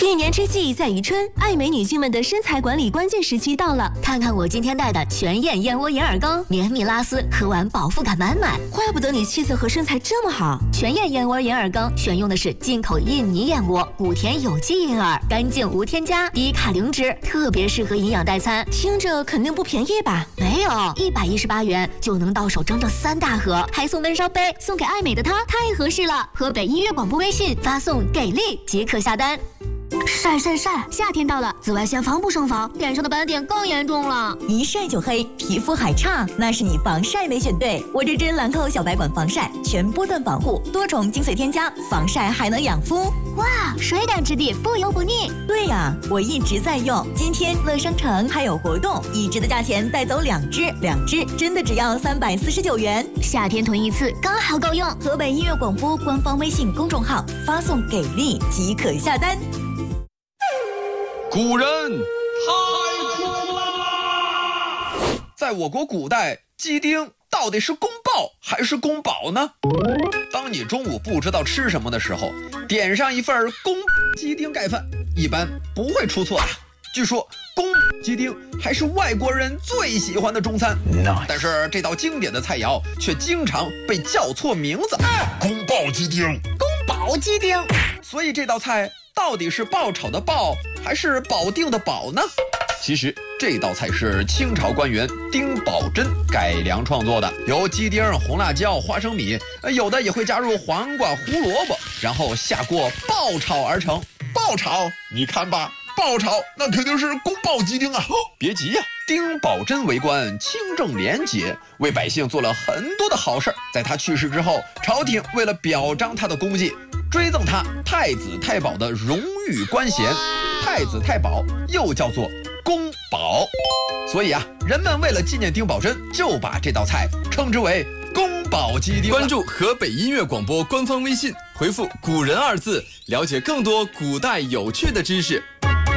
一年之计在于春，爱美女性们的身材管理关键时期到了。 看看我今天带的全燕燕窝银耳羹，绵密拉丝，喝完饱腹感满满。 怪不得你气色和身材这么好。 全燕燕窝银耳羹选用的是进口印尼燕窝，谷田有机银耳，干净无添加，低卡零脂，特别适合营养代餐。 听着肯定不便宜吧？ 没有，118元就能到手整整3大盒，还送温烧杯，送给爱美的她太合适了。河北音乐广播微信发送“给力”即可下单。晒！夏天到了，紫外线防不胜防，脸上的斑点更严重了。 一晒就黑，皮肤还差，那是你防晒没选对。我这支兰蔻小白管防晒，全波段防护，多重精髓添加，防晒还能养肤。 哇，水感质地，不油不腻。 对呀，我一直在用。今天乐商城还有活动，1支的价钱带走2支，2支真的只要349元。 夏天囤一次刚好够用。 河北音乐广播官方微信公众号发送“给力”即可下单。 古人太酷啦！在我国古代，鸡丁到底是宫爆还是宫保呢？当你中午不知道吃什么的时候，点上一份宫鸡丁盖饭，一般不会出错的。据说宫鸡丁还是外国人最喜欢的中餐，但是这道经典的菜肴却经常被叫错名字。 宫爆鸡丁， 宫保鸡丁。 所以这道菜到底是爆炒的爆还是保定的保呢？其实这道菜是清朝官员丁宝桢改良创作的，由鸡丁、红辣椒、花生米，有的也会加入黄瓜、胡萝卜，然后下锅爆炒而成。 爆炒，你看吧，爆炒那肯定是宫爆鸡丁啊！ 别急呀，丁宝桢为官清正廉洁，为百姓做了很多的好事。在他去世之后，朝廷为了表彰他的功绩，追赠他太子太保的荣誉官衔，太子太保又叫做宫保。所以啊，人们为了纪念丁宝桢，就把这道菜称之为宫保鸡丁。 关注河北音乐广播官方微信，回复“古人”2字，了解更多古代有趣的知识。